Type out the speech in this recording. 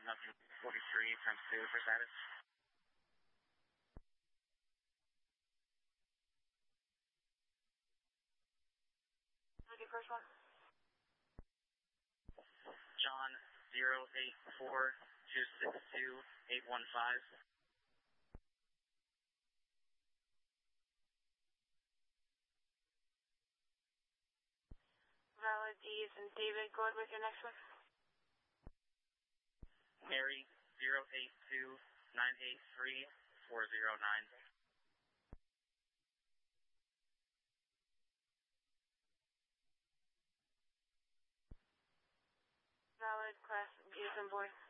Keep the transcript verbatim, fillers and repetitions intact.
nothing forty-three times two for status. Okay, first one. John, zero eight four two six two eight one five. Valid D is in David. Go ahead with your next one. Mary, zero eight two nine eight three four zero nine. Valid, class D is in boy.